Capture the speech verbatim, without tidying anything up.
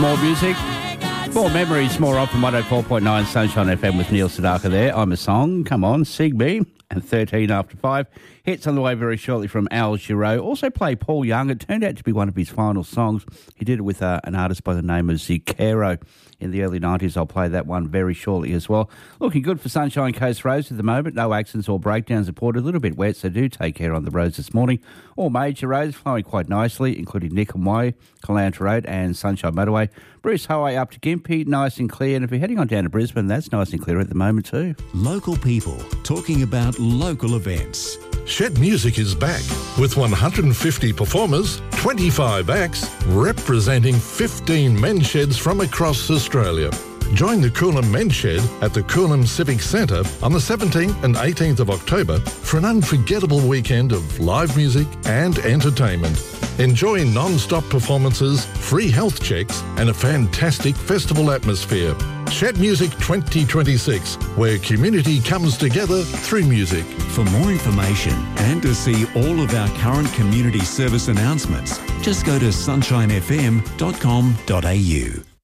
more music, more memories, more often. one oh four point nine Sunshine F M with Neil Sedaka there. I'm a song. Come on, sing me. And thirteen after five. Hits on the way very shortly from Al Giro. Also play Paul Young. It turned out to be one of his final songs. He did it with uh, an artist by the name of Zucchero in the early nineties. I'll play that one very shortly as well. Looking good for Sunshine Coast roads at the moment. No accidents or breakdowns reported. A little bit wet, so do take care on the roads this morning. All major roads flowing quite nicely, including Nickham Way, Caloundra Road and Sunshine Motorway. Bruce Highway up to Gympie, nice and clear. And if you're heading on down to Brisbane, that's nice and clear at the moment too. Local people talking about local events. Shed Music is back with one hundred fifty performers, twenty-five acts, representing fifteen men's sheds from across Australia. Join the Coolum Men's Shed at the Coolum Civic Centre on the seventeenth and eighteenth of October for an unforgettable weekend of live music and entertainment. Enjoy non-stop performances, free health checks and a fantastic festival atmosphere. Shed Music twenty twenty-six, where community comes together through music. For more information and to see all of our current community service announcements, just go to sunshine f m dot com dot a u.